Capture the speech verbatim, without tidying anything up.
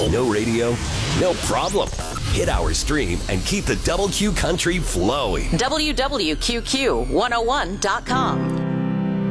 No radio? No problem. Hit our stream and keep the Double Q Country flowing. W W Q Q one oh one dot com.